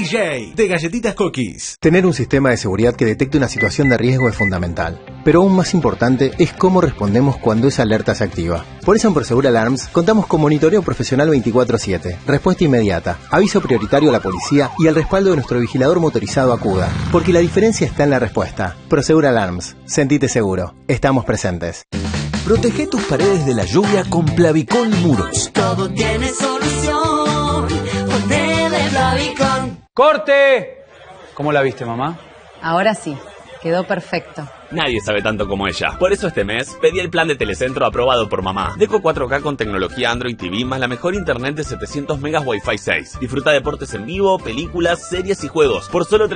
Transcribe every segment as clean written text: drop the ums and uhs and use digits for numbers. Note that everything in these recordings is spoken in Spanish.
DJ de Galletitas Cookies. Tener un sistema de seguridad que detecte una situación de riesgo es fundamental, pero aún más importante es cómo respondemos cuando esa alerta se activa. Por eso en Prosegur Alarms contamos con monitoreo profesional 24/7, respuesta inmediata, aviso prioritario a la policía y el respaldo de nuestro vigilador motorizado Acuda, porque la diferencia está en la respuesta. Prosegur Alarms, sentite seguro, estamos presentes. Protege tus paredes de la lluvia con Plavicol Muros. Todo tiene solución. Ponte de Plavicol. ¡Corte! ¿Cómo la viste, mamá? Ahora sí, quedó perfecto. Nadie sabe tanto como ella. Por eso este mes pedí el plan de Telecentro aprobado por mamá. Deco 4K con tecnología Android TV más la mejor internet de 700 megas Wi-Fi 6. Disfruta deportes en vivo, películas, series y juegos por solo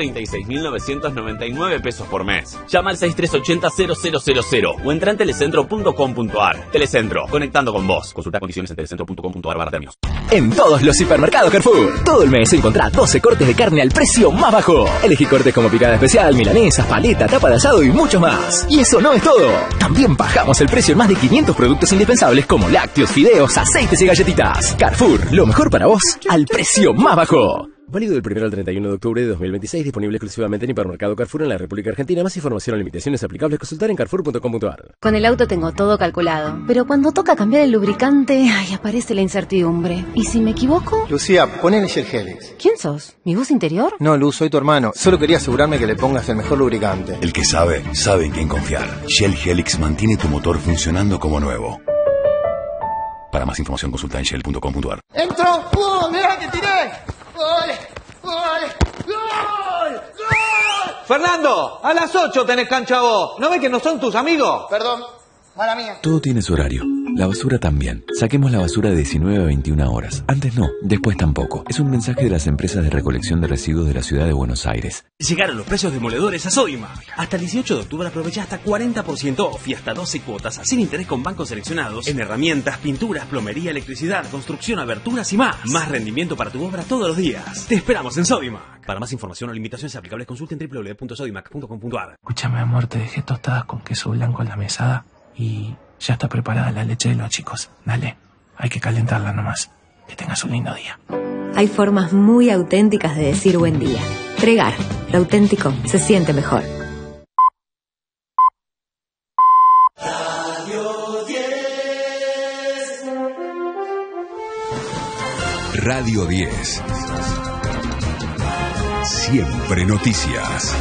36.999 pesos por mes. Llama al 6380-0000 o entra en telecentro.com.ar. Telecentro, conectando con vos. Consulta condiciones en telecentro.com.ar/términos. En todos los hipermercados Carrefour, todo el mes encontrá 12 cortes de carne al precio más bajo. Elegí cortes como picada especial, milanesas, paleta, tapa de asado y muchos más. Y eso no es todo. También bajamos el precio en más de 500 productos indispensables como lácteos, fideos, aceites y galletitas. Carrefour, lo mejor para vos al precio más bajo. Válido del 1 al 31 de octubre de 2026, disponible exclusivamente en Hipermercado Carrefour en la República Argentina. Más información o limitaciones aplicables, consultar en carrefour.com.ar. Con el auto tengo todo calculado, pero cuando toca cambiar el lubricante, aparece la incertidumbre. ¿Y si me equivoco? Lucía, ponele Shell Helix. ¿Quién sos? ¿Mi voz interior? No, Luz, soy tu hermano. Solo quería asegurarme que le pongas el mejor lubricante. El que sabe, sabe en quién confiar. Shell Helix mantiene tu motor funcionando como nuevo. Para más información consulta en shell.com.ar. ¡Entro! ¡Mirá que tiré! ¡Gol! ¡Gol! ¡Gol! ¡Gol! Fernando, a las 8 tenés cancha vos. ¿No ves que no son tus amigos? Perdón, mala mía. Todo tiene su horario. La basura también. Saquemos la basura de 19 a 21 horas. Antes no, después tampoco. Es un mensaje de las empresas de recolección de residuos de la ciudad de Buenos Aires. Llegaron los precios demoledores a Sodimac. Hasta el 18 de octubre aprovecha hasta 40% off y hasta 12 cuotas sin interés con bancos seleccionados en herramientas, pinturas, plomería, electricidad, construcción, aberturas y más. Más rendimiento para tu obra todos los días. Te esperamos en Sodimac. Para más información o limitaciones aplicables consulten www.sodimac.com.ar. Escúchame, amor, te dejé tostadas con queso blanco en la mesada y ya está preparada la leche de los chicos. Dale, hay que calentarla nomás. Que tengas un lindo día. Hay formas muy auténticas de decir buen día. Tregar, lo auténtico se siente mejor. Radio 10. Siempre noticias.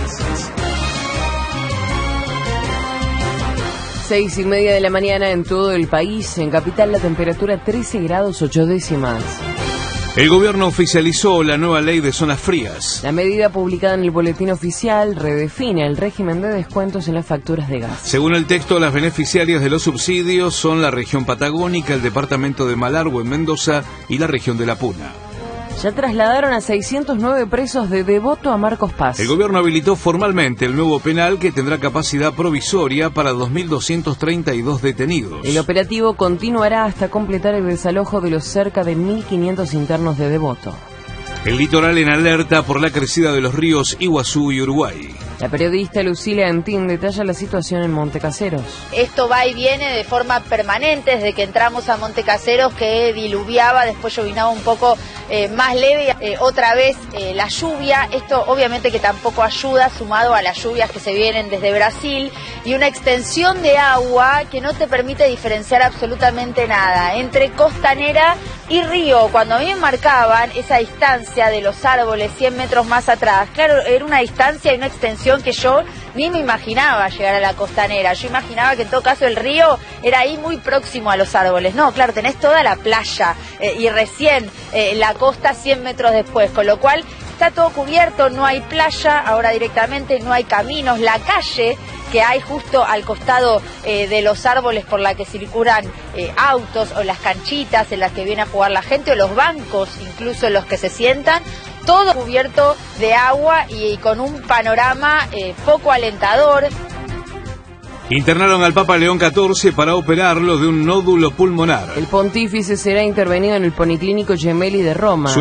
6:30 de la mañana en todo el país. En Capital la temperatura 13 grados 8 décimas. El gobierno oficializó la nueva ley de zonas frías. La medida publicada en el boletín oficial redefine el régimen de descuentos en las facturas de gas. Según el texto, las beneficiarias de los subsidios son la región patagónica, el departamento de Malargüe en Mendoza y la región de La Puna. Ya trasladaron a 609 presos de Devoto a Marcos Paz. El gobierno habilitó formalmente el nuevo penal que tendrá capacidad provisoria para 2.232 detenidos. El operativo continuará hasta completar el desalojo de los cerca de 1.500 internos de Devoto. El litoral en alerta por la crecida de los ríos Iguazú y Uruguay. La periodista Lucila Antín detalla la situación en Montecaseros. Esto va y viene de forma permanente desde que entramos a Montecaseros, que diluviaba, después llovinaba un poco más leve, otra vez la lluvia. Esto obviamente que tampoco ayuda, sumado a las lluvias que se vienen desde Brasil y una extensión de agua que no te permite diferenciar absolutamente nada entre costanera y río. Cuando a mí me marcaban esa distancia de los árboles 100 metros más atrás, claro, era una distancia y una extensión que yo ni me imaginaba llegar a la costanera. Yo imaginaba que en todo caso el río era ahí muy próximo a los árboles. No, claro, tenés toda la playa y recién la costa 100 metros después, con lo cual está todo cubierto, no hay playa, ahora directamente no hay caminos, la calle que hay justo al costado de los árboles por la que circulan autos, o las canchitas en las que viene a jugar la gente, o los bancos incluso en los que se sientan, todo cubierto de agua y con un panorama poco alentador. Internaron al Papa León XIV para operarlo de un nódulo pulmonar. El pontífice será intervenido en el Policlínico Gemelli de Roma.